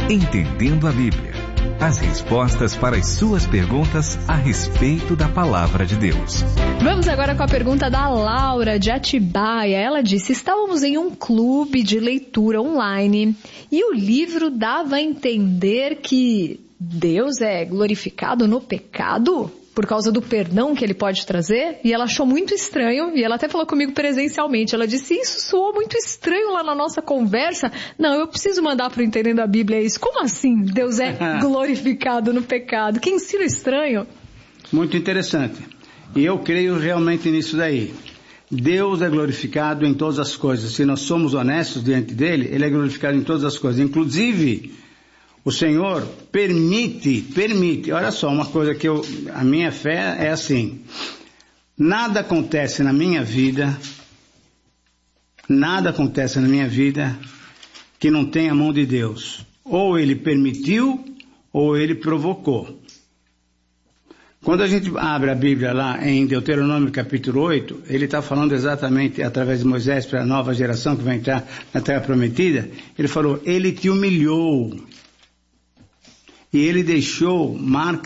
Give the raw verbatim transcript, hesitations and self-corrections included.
Entendendo a Bíblia. As respostas para as suas perguntas a respeito da Palavra de Deus. Vamos agora com a pergunta da Laura de Atibaia. Ela disse: estávamos em um clube de leitura online e o livro dava a entender que Deus é glorificado no pecado por causa do perdão que ele pode trazer, e ela achou muito estranho, e ela até falou comigo presencialmente. Ela disse: isso soou muito estranho lá na nossa conversa. Não, eu preciso mandar para o Entendendo a Bíblia isso. Como assim Deus é glorificado no pecado? Que ensino estranho. Muito interessante. E eu creio realmente nisso daí. Deus é glorificado em todas as coisas. Se nós somos honestos diante dele, ele é glorificado em todas as coisas. Inclusive, o Senhor permite, permite, olha só, uma coisa que eu, a minha fé é assim: nada acontece na minha vida, nada acontece na minha vida que não tenha a mão de Deus. Ou ele permitiu, ou ele provocou. Quando a gente abre a Bíblia lá em Deuteronômio capítulo oito, ele está falando exatamente através de Moisés para a nova geração que vai entrar na Terra Prometida. Ele falou: ele te humilhou. E ele deixou marcas